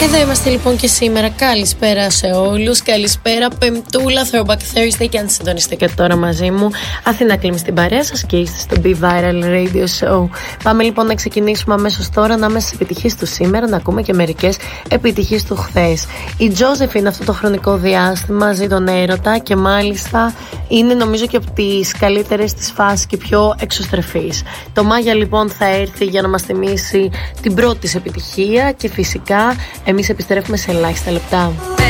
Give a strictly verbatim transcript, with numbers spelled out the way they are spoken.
Εδώ είμαστε λοιπόν και σήμερα. Καλησπέρα σε όλους. Καλησπέρα Πεμπτούλα, Throwback Thursday. Και αν συντονίστε και τώρα μαζί μου, Αθηνά Κλίμη στην παρέα σας και είστε στο Be Viral Radio Show. Πάμε λοιπόν να ξεκινήσουμε αμέσως τώρα, να είμαστε στις επιτυχίες του σήμερα, να ακούμε και μερικές επιτυχίες του χθες. Η Josephine αυτό το χρονικό διάστημα ζει τον έρωτα και μάλιστα είναι νομίζω και από τις καλύτερες της φάσεις και πιο εξωστρεφής. Το Μάγια λοιπόν θα έρθει για να μας θυμίσει την πρώτη της επιτυχία και φυσικά εμείς επιστρέφουμε σε ελάχιστα λεπτά.